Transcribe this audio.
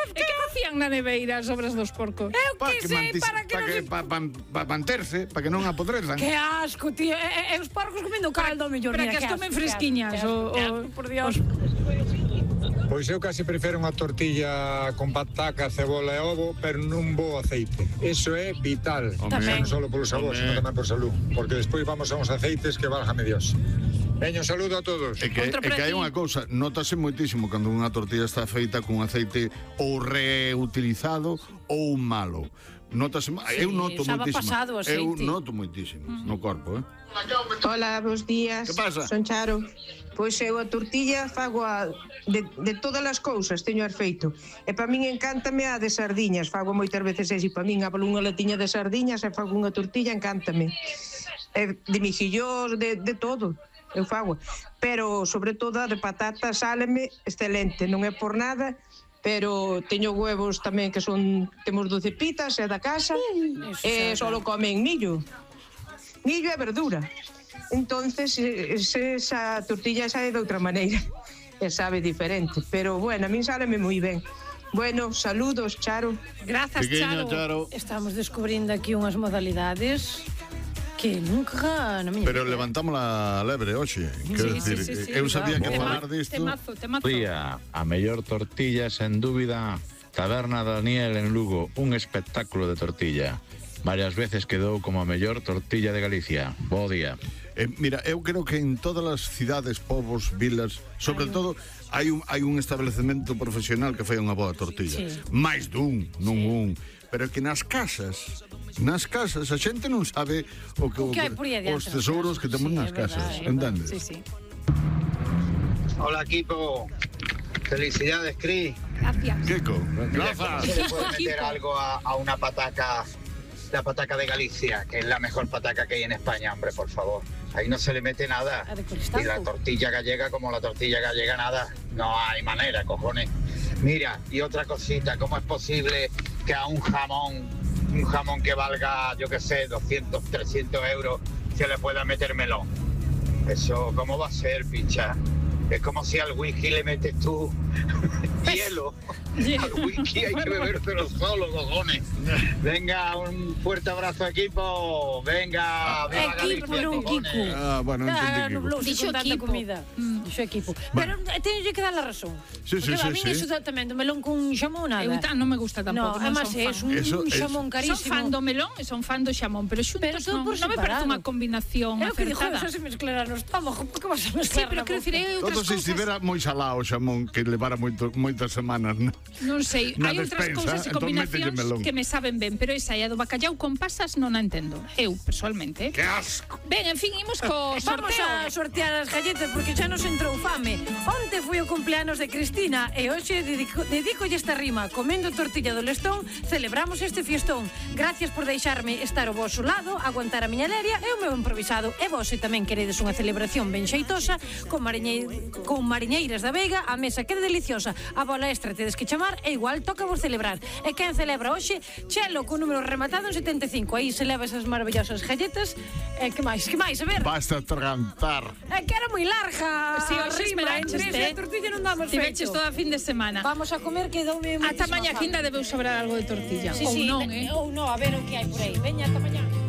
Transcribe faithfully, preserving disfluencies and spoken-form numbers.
E que facían na neveira as sobras dos porcos? Eu Pa que que sei, mantis- para que pa non que se... pa, pa, pa manterse, para que non apodrezan. Que asco, tío. E, e, e os porcos comendo caldo, mellor. Para Mira, que as asco, tomen que fresquiñas, asco, o- que o- asco, por Dios. Pois eu casi prefiro unha tortilla con pataca, cebola e ovo, pero nun bo aceite. Eso é vital, Tamén. non só polo sabor, Home. sino tamén por salud, porque despois vamos a uns aceites que válgame Dios. Veño, saludo a todos. É que, Outro é que hai para ti. unha cousa, notase moitísimo cando unha tortilla está feita con aceite ou reutilizado ou malo. Notase, Sí, eu noto xa va moitísimo. pasado o aceite. Eu noto moitísimo no corpo, eh. Hola, bons días. Que pasa? Son Charo. Pois eu a tortilla fago a de, de todas as cousas, teño ar feito. E para min encántame a de sardiñas, fago moitas veces así, para min abro unha latiña de sardiñas e fago unha tortilla, encántame. E de mixillós, de, de todo, eu fago. Pero, sobre todo, a de patata sáleme excelente, non é por nada, pero teño huevos tamén que son, temos doce pitas, é da casa, e só comen millo. Millo e verdura. Entonces, eh, se esa tortilla sabe de outra maneira, e sabe diferente, pero bueno, a min sáleme moi ben. Bueno, saludos, Charo. Grazas, Pequeña, Charo. Charo. Estamos descubrindo aquí unhas modalidades que nunca na miña Pero vida. levantamos a lebre hoxe. Quero Sí, dicir, sí, sí, sí. eu sabía que Tema- falar disto. Temazo, temazo. Día, a mellor tortilla, sen dúbida, Taberna Daniel en Lugo, un espectáculo de tortilla. Varias veces quedou como a mellor tortilla de Galicia. Bo día. Eh, mira, eu creo que en todas as cidades, povos, vilas, sobre todo, hai un, hai un establecemento profesional que fai unha boa tortilla. Sí. Mais dun, non un. Pero que nas casas, nas casas, a xente non sabe o que, O que hai por aí adiante os nas tesouros que casas. temos Sí, nas é verdade, casas, é verdade. entendes? Sí, sí. Hola equipo, felicidades Cris. Gracias. Keko, ¿Cómo grazas. se le puede Equipo. meter algo a, a una pataca, la pataca de Galicia, que es la mejor pataca que hay en España, hombre, por favor? Ahí no se le mete nada. A de Coristanco. Y la tortilla gallega, como la tortilla gallega, nada. No hay manera, cojones. Mira, y otra cosita, ¿cómo es posible que a un jamón, un jamón que valga, yo qué sé, doscientos, trescientos euros, se le pueda meter melón? Eso, ¿cómo va a ser, pincha? Es como si al whisky le metes tú hielo. Al whisky hay que bebérselo solo, cojones. Venga, un fuerte abrazo, equipo. Venga, viva Equipo, Galicia, non cojones. Kiko. Ah, bueno, Ah, entendí, Kiko. nublouse Dixo con tanta equipo. comida. Dixo equipo. Pero eh, teño que dar a razón. Sí, sí, Porque sí, a min sí. iso tamén do melón con xamón nada. Eu tan non me gusta tampouco, No, non además son é fan. un, Eso un es- xamón Son carísimo. fan do melón e son fan do xamón, pero xuntos Pero todo non, por non me parece separado. unha combinación É o que digo, acertada. eso se mezclará no estómago. Por que vas a Sí, mezclar pero na quero boca? dicir, hai outras Todo se cousas. estivera moi salado o xamón que levara moito, moitas semanas. Na... Non sei, na hai outras despensa, cousas e entón mételle combinacións melón. que me saben ben, pero esa e a do bacallau con pasas non a entendo. Eu, personalmente. Que asco. Ben, en fin, imos co Vamos sorteo. a sortear as galletas porque xa nos entrou fame. Onte foi o cumpleanos de Cristina e hoxe dedico, dedicolle esta rima. Comendo tortilla do lestón, celebramos este fiestón. Gracias por deixarme estar ao vosso lado, aguantar a miña leria e o meu improvisado. E vos, se tamén queredes unha celebración ben xeitosa, con, mariñe, con mariñeiras da Veiga, a mesa quede deliciosa. A bola extra tedes que chamar e igual toca vos celebrar. E quen celebra hoxe? Chelo, con número rematado en setenta e cinco. Aí se leva esas maravillosas galletas. E que máis? Que máis? A ver. Basta atragantar. É que era moi larga. Si, a hoxe rima, esperaches, entre eh? esa tortilla non damos Ti feito. veches toda a fin de semana. Vamos a comer que doume Ata moitísima mañá fame. quinda debeu sobrar algo de tortilla. Sí, Ou sí, non, ve- eh? Ou non, a ver o que hai por aí. Veña, ata mañá.